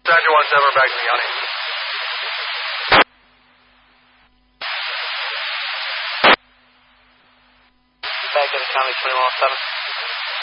Roger 17, we're back to the county. Back to the county 2107.